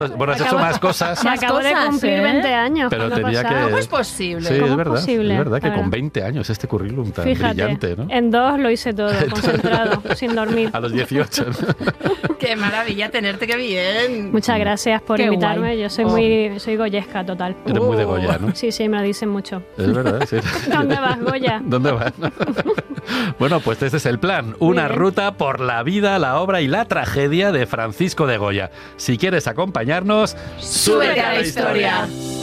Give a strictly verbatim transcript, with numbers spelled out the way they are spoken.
Bueno, has hecho más cosas. Me acabo cosas, de cumplir ¿eh? veinte años. Pero ¿cuándo tenía pasado? que- ¿Cómo es posible? Sí, ¿Cómo es es verdad. posible? Es verdad que La con verdad. veinte años este currículum tan Fíjate, brillante, ¿no? en dos lo hice todo, concentrado, sin dormir. A los dieciocho. ¿no? Qué maravilla tenerte, qué bien. Muchas gracias por Qué invitarme. guay. Yo soy Oh. muy, soy goyesca total. Eres muy de Goya, ¿no? Sí, sí, me lo dicen mucho. Es verdad, sí. ¿Dónde vas, Goya? ¿Dónde vas? Bueno, pues este es el plan. Una bien. ruta por la vida, la obra y la tragedia de Francisco de Goya. Si quieres acompañarnos, Súbete a la historia.